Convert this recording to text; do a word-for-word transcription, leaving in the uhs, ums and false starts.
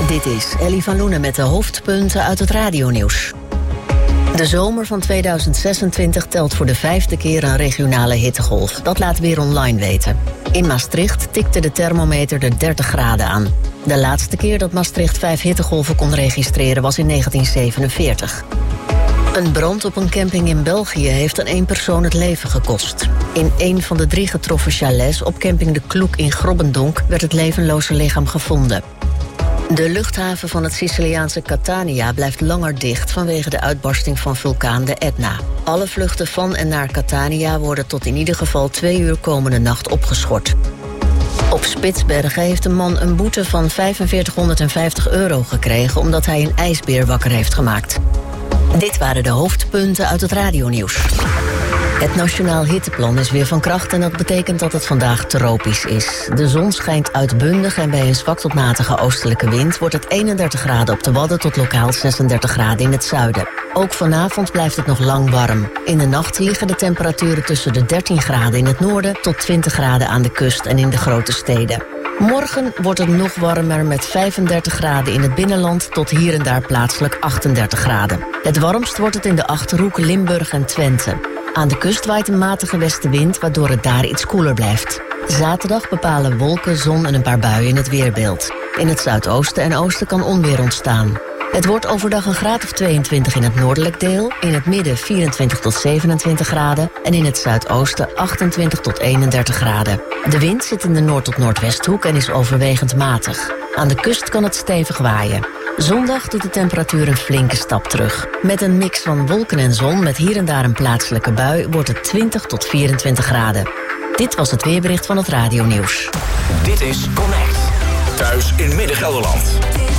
Dit is Ellie van Loenen met de hoofdpunten uit het radionieuws. De zomer van tweeduizend zesentwintig telt voor de vijfde keer een regionale hittegolf. Dat laat Weer Online weten. In Maastricht tikte de thermometer de dertig graden aan. De laatste keer dat Maastricht vijf hittegolven kon registreren was in negentien zevenenveertig. Een brand op een camping in België heeft een eenpersoon het leven gekost. In een van de drie getroffen chalets op camping De Kloek in Grobbendonk werd het levenloze lichaam gevonden. De luchthaven van het Siciliaanse Catania blijft langer dicht vanwege de uitbarsting van vulkaan de Etna. Alle vluchten van en naar Catania worden tot in ieder geval twee uur komende nacht opgeschort. Op Spitsbergen heeft een man een boete van vijfenveertighonderdvijftig euro gekregen omdat hij een ijsbeer wakker heeft gemaakt. Dit waren de hoofdpunten uit het radionieuws. Het Nationaal Hitteplan is weer van kracht en dat betekent dat het vandaag tropisch is. De zon schijnt uitbundig en bij een zwak tot matige oostelijke wind wordt het eenendertig graden op de Wadden tot lokaal zesendertig graden in het zuiden. Ook vanavond blijft het nog lang warm. In de nacht liggen de temperaturen tussen de dertien graden in het noorden tot twintig graden aan de kust en in de grote steden. Morgen wordt het nog warmer met vijfendertig graden in het binnenland tot hier en daar plaatselijk achtendertig graden. Het warmst wordt het in de Achterhoek, Limburg en Twente. Aan de kust waait een matige westenwind, waardoor het daar iets koeler blijft. Zaterdag bepalen wolken, zon en een paar buien in het weerbeeld. In het zuidoosten en oosten kan onweer ontstaan. Het wordt overdag een graad of tweeëntwintig in het noordelijk deel, in het midden vierentwintig tot zevenentwintig graden en in het zuidoosten achtentwintig tot eenendertig graden. De wind zit in de noord- tot noordwesthoek en is overwegend matig. Aan de kust kan het stevig waaien. Zondag doet de temperatuur een flinke stap terug. Met een mix van wolken en zon met hier en daar een plaatselijke bui wordt het twintig tot vierentwintig graden. Dit was het weerbericht van het radionieuws. Dit is Connect. Thuis in Midden-Gelderland.